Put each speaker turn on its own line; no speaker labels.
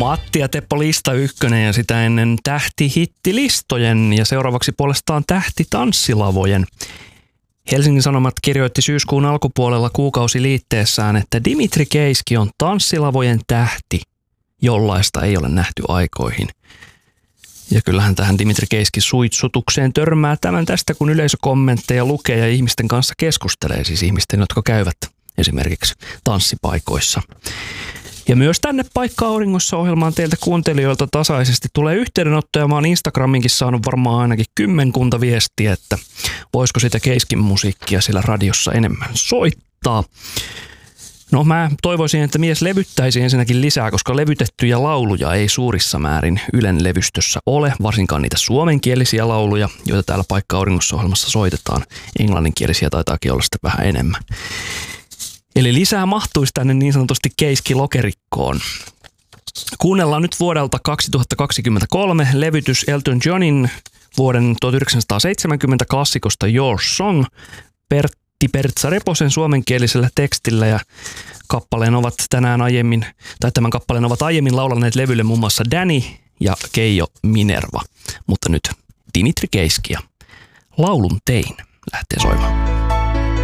Matti ja Teppo lista 1 ja sitä ennen tähtihitilistojen ja seuraavaksi puolestaan tähtitanssилavojen. Helsingin Sanomat kirjoitti syyskuun alkupuolella kuukausiliitteessään, että Dimitri Keiski on tanssilavojen tähti, jollaista ei ole nähty aikoihin. Ja kyllähän tähän Dimitri Keiskin suitsutukseen törmää tämän tästä, kun yleisökommentteja lukee ja ihmisten kanssa keskustelee, siis ihmisten, jotka käyvät esimerkiksi tanssipaikoissa. Ja myös tänne Paikka Auringossa -ohjelmaan teiltä kuuntelijoilta tasaisesti tulee yhteydenottoja. Mä oon Instagraminkin saanut varmaan ainakin 10 viestiä, että voisiko sitä Keiskin musiikkia siellä radiossa enemmän soittaa. No mä toivoisin, että mies levyttäisi ensinnäkin lisää, koska levytettyjä lauluja ei suurissa määrin Ylen levystössä ole, varsinkaan niitä suomenkielisiä lauluja, joita täällä Paikka Auringossa -ohjelmassa soitetaan. Englanninkielisiä taitaakin olla sitten vähän enemmän. Eli lisää mahtuisi tänne niin sanotusti Keiski-lokerikkoon. Kuunnellaan nyt vuodelta 2023 levytys Elton Johnin vuoden 1970 klassikosta Your Song Pertti Pertsa-Reposen suomenkielisellä tekstillä, ja tämän kappaleen ovat aiemmin laulaneet levylle muun muassa Danny ja Keijo Minerva. Mutta nyt Dimitri Keiski ja Laulun tein lähtee soimaan.